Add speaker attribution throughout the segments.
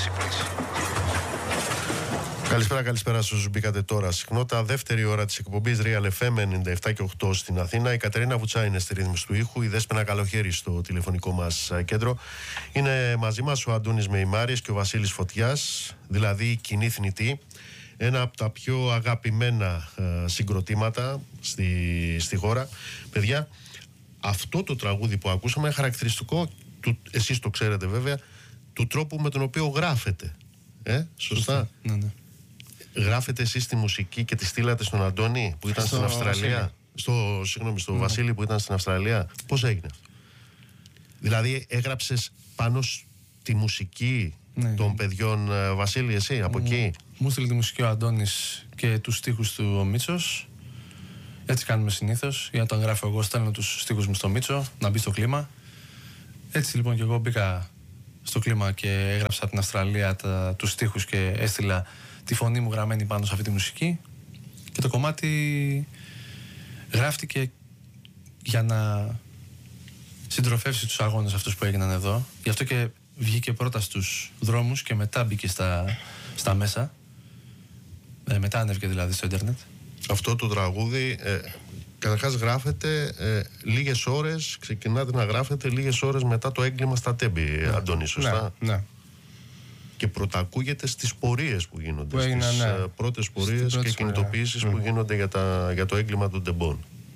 Speaker 1: Καλησπέρα όσους μπήκατε τώρα. Συχνότητα, δεύτερη ώρα της εκπομπής Real FM 97 και 8 στην Αθήνα. Η Κατερίνα Βουτσά είναι στη ρύθμιση του ήχου. Η Δέσποινα Καλοχέρη στο τηλεφωνικό μας κέντρο. Είναι μαζί μας ο Αντώνης Μεϊμάρης και ο Βασίλης Φωτιάς, δηλαδή η κοινή θνητή. Ένα από τα πιο αγαπημένα συγκροτήματα στη χώρα. Παιδιά, αυτό το τραγούδι που ακούσαμε είναι χαρακτηριστικό, εσείς το ξέρετε βέβαια, του τρόπου με τον οποίο γράφετε. Σωστά.
Speaker 2: Ναι.
Speaker 1: Γράφετε εσείς τη μουσική και τη στείλατε στον Αντώνη που ήταν στην Αυστραλία. Στο Βασίλη που ήταν στην Αυστραλία. Πώς έγινε αυτό? Δηλαδή έγραψες πάνω στη μουσική των παιδιών, Βασίλη, εσύ από εκεί?
Speaker 2: Μου στείλε τη μουσική ο Αντώνης και τους στίχους του ο Μίτσος. Έτσι κάνουμε συνήθως. Για να τον γράφω εγώ, στέλνω τους στίχους μου στο Μίτσο να μπει στο κλίμα. Έτσι λοιπόν και εγώ μπήκα στο κλίμα και έγραψα την Αυστραλία τους στίχους και έστειλα τη φωνή μου γραμμένη πάνω σε αυτή τη μουσική. Και το κομμάτι γράφτηκε για να συντροφεύσει τους αγώνες αυτούς που έγιναν εδώ. Γι' αυτό και βγήκε πρώτα στους δρόμους και μετά μπήκε στα μέσα. Μετά ανέβηκε δηλαδή στο ίντερνετ.
Speaker 1: Αυτό το τραγούδι καταρχάς γράφετε λίγες ώρες, ξεκινάτε να γράφετε λίγες ώρες μετά το έγκλημα στα Τέμπη, Αντώνη, σωστά?
Speaker 3: Ναι.
Speaker 1: Και πρωτακούγεται στις πορείες που γίνονται, στις πρώτες πορείες και κινητοποιήσεις που γίνονται για το έγκλημα των Τεμπών.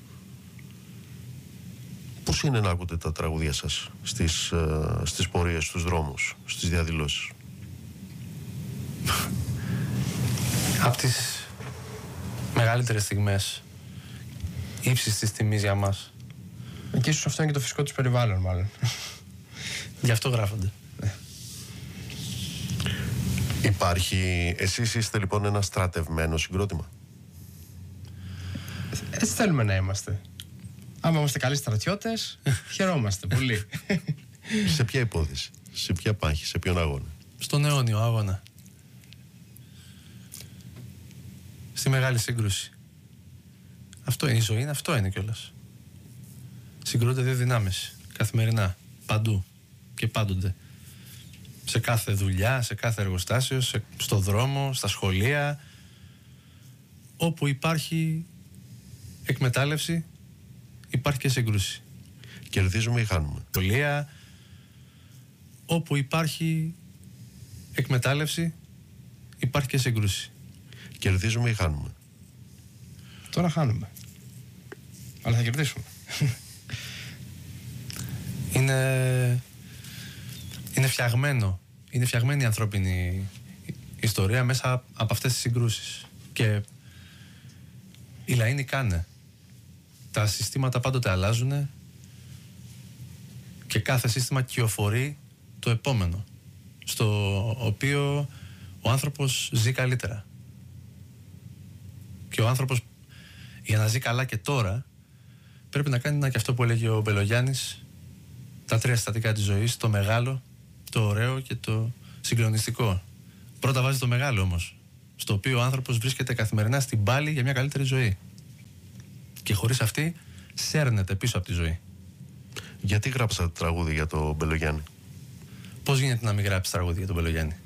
Speaker 1: Πώς είναι να ακούτε τα τραγούδια σας στις πορείες, στους δρόμους, στις διαδηλώσεις?
Speaker 2: Από τις μεγαλύτερες στιγμές ύψης της τιμής για μας.
Speaker 3: Και ίσως αυτό είναι και το φυσικό τους περιβάλλον, μάλλον.
Speaker 2: Γι' αυτό γράφονται.
Speaker 1: Εσείς είστε λοιπόν ένα στρατευμένο συγκρότημα?
Speaker 3: Έτσι θέλουμε να είμαστε. Άμα είμαστε καλοί στρατιώτες, χαιρόμαστε πολύ.
Speaker 1: Σε ποια υπόθεση, σε ποια πάχη, σε ποιον αγώνα?
Speaker 2: Στον αιώνιο αγώνα. Στη μεγάλη σύγκρουση. Αυτό είναι η ζωή, αυτό είναι κιόλας. Συγκρούνται δύο δυνάμεις καθημερινά, παντού και πάντοτε. Σε κάθε δουλειά, σε κάθε εργοστάσιο, στο δρόμο, στα σχολεία. Όπου υπάρχει εκμετάλλευση, υπάρχει και σύγκρουση.
Speaker 1: Κερδίζουμε ή χάνουμε?
Speaker 2: Σχολεία, όπου υπάρχει εκμετάλλευση, υπάρχει και σύγκρουση. Κερδίζουμε ή χάνουμε?
Speaker 3: Τώρα χάνουμε. Αλλά θα κερδίσουμε.
Speaker 2: Είναι φτιαγμένο. Είναι φτιαγμένη η ανθρώπινη ιστορία μέσα από αυτές τις συγκρούσεις. Και οι λαοί νικάνε. Τα συστήματα πάντοτε αλλάζουν και κάθε σύστημα κυοφορεί το επόμενο, στο οποίο ο άνθρωπος ζει καλύτερα. Και ο άνθρωπος, για να ζει καλά και τώρα, πρέπει να κάνει και αυτό που έλεγε ο Μπελογιάννης, τα τρία συστατικά της ζωής: το μεγάλο, το ωραίο και το συγκλονιστικό. Πρώτα βάζει το μεγάλο όμως, στο οποίο ο άνθρωπος βρίσκεται καθημερινά στην πάλη για μια καλύτερη ζωή. Και χωρίς αυτή σέρνεται πίσω από τη ζωή.
Speaker 1: Γιατί γράψατε τραγούδι για τον Μπελογιάννη?
Speaker 2: Πώς γίνεται να μην γράψεις τραγούδι για τον Μπελογιάννη?